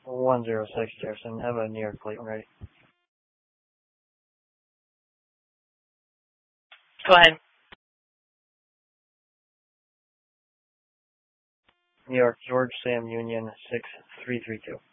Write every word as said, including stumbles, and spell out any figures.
one zero six Jefferson. Have a New York plate ready. Go ahead. New York, George Sam Union six three three two.